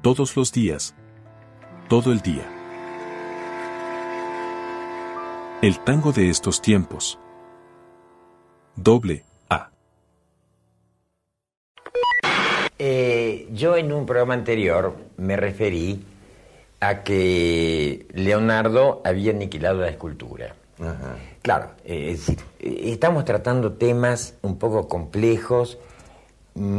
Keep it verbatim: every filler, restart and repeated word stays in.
Todos los días. Todo el día. El tango de estos tiempos. Doble A. Eh, yo en un programa anterior me referí a que Leonardo había aniquilado la escultura. Ajá. Claro, eh, es decir, eh, estamos tratando temas un poco complejos